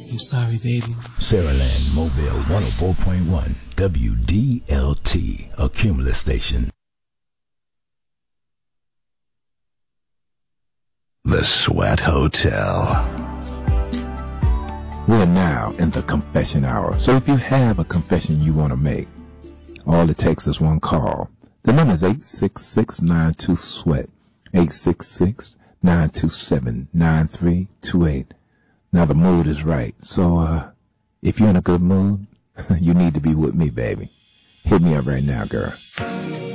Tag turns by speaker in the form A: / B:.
A: I'm sorry, baby.
B: Saraland Mobile 104.1 WDLT, a Cumulus station. The Sweat Hotel.
C: We're now in the confession hour. So if you have a confession you want to make, all it takes is one call. The number is 866-92-SWEAT, 866-927-9328. Now the mood is right. So, if you're in a good mood, you need to be with me, baby. Hit me up right now, girl.